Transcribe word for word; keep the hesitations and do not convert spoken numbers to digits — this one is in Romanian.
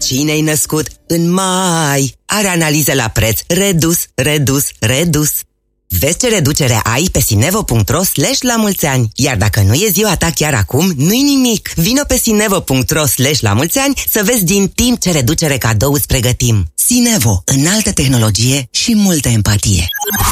Cine-i născut în mai are analiză la preț redus, redus, redus. Vezi ce reducere ai pe sinevo punct ro slash la mulți ani. Iar dacă nu e ziua ta chiar acum, nu-i nimic. Vino pe sinevo punct ro slash la mulți ani să vezi din timp ce reducere cadou îți pregătim. Sinevo, înaltă tehnologie și multă empatie.